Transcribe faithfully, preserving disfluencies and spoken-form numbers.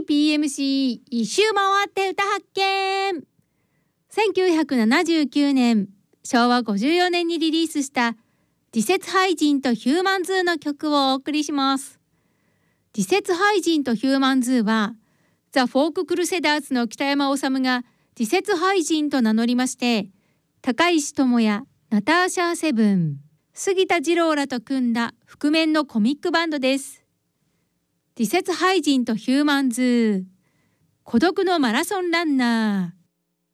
ーピーエムシー 一周回って歌発見。せんきゅうひゃくななじゅうきゅうねん、しょうわごじゅうよねんにリリースしたディセツハイジンとヒューマンズーの曲をお送りします。ディセツハイジンとヒューマンズーはザ・フォーク・クルセダーズの北山治がディセツハイジンと名乗りまして、高石智也、ナターシャー・セブン、杉田二郎らと組んだ覆面のコミックバンドです。ディセツハイジンとヒューマンズー、孤独のマラソンランナー。